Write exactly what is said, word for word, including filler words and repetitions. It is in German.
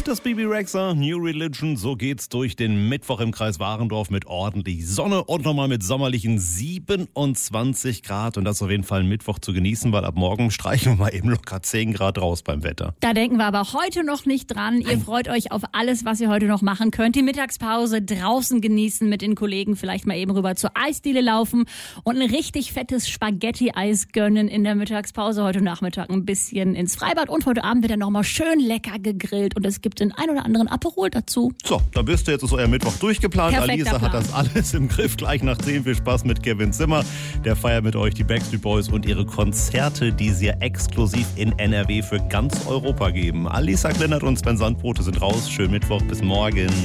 das Bibi Rexha, New Religion. So geht's durch den Mittwoch im Kreis Warendorf mit ordentlich Sonne und nochmal mit sommerlichen siebenundzwanzig Grad. Und das ist auf jeden Fall ein Mittwoch zu genießen, weil ab morgen streichen wir mal eben locker zehn Grad raus beim Wetter. Da denken wir aber heute noch nicht dran. Ihr freut euch auf alles, was ihr heute noch machen könnt. Die Mittagspause draußen genießen mit den Kollegen, vielleicht mal eben rüber zur Eisdiele laufen und ein richtig fettes Spaghetti-Eis gönnen in der Mittagspause. Heute Nachmittag ein bisschen ins Freibad und heute Abend wird dann nochmal schön lecker gegrillt und es gibt den ein oder anderen Aperol dazu. So, dann wisst ihr, jetzt ist euer Mittwoch durchgeplant. Perfekter Alisa hat Plan. das alles im Griff. Gleich nach zehn viel Spaß mit Kevin Zimmer. Der feiert mit euch die Backstreet Boys und ihre Konzerte, die sie ja exklusiv in N R W für ganz Europa geben. Alisa Kleinert und Sven Sandbrote sind raus. Schönen Mittwoch, bis morgen.